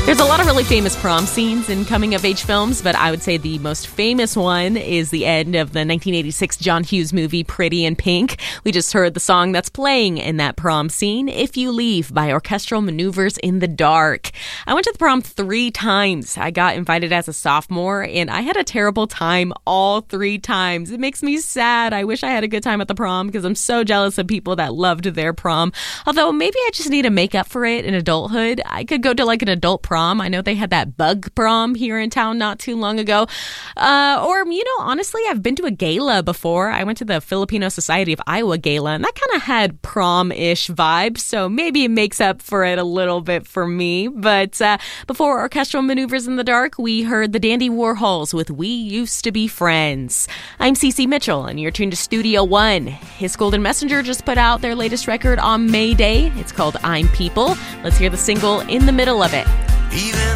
There's a lot of really famous prom scenes in coming-of-age films, but I would say the most famous one is the end of the 1986 John Hughes movie, Pretty in Pink. We just heard the song that's playing in that prom scene, If You Leave, by Orchestral Maneuvers in the Dark. I went to the prom 3 times. I got invited as a sophomore, and I had a terrible time all 3 times. It makes me sad. I wish I had a good time at the prom because I'm so jealous of people that loved their prom. Although maybe I just need to make up for it in adulthood. I could go to like an adult prom. I know they had that bug prom here in town not too long ago. Honestly, I've been to a gala before. I went to the Filipino Society of Iowa gala, and that kind of had prom-ish vibes, so maybe it makes up for it a little bit for me. But before Orchestral Maneuvers in the Dark, we heard the Dandy Warhols with We Used to Be Friends. I'm Cece Mitchell, and you're tuned to Studio One. His Golden Messenger just put out their latest record on May Day. It's called I'm People. Let's hear the single In the Middle of It. Even